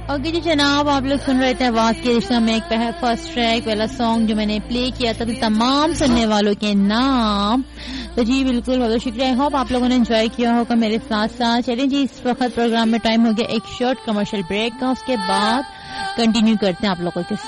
Okay जी जनाब, आप लोग सुन रहे थे आवाज के रिश्ता में एक फर्स्ट ट्रैक वाला सॉन्ग जो मैंने प्ले किया था तमाम सुनने वालों के नाम। तो जी बिल्कुल बहुत शुक्रिया, आई होप आप लोगों ने एंजॉय किया होगा मेरे साथ साथ। चलें जी, इस वक्त प्रोग्राम में टाइम हो गया एक शॉर्ट कमर्शियल ब्रेक का, उसके बाद कंटिन्यू करते हैं आप लोगों के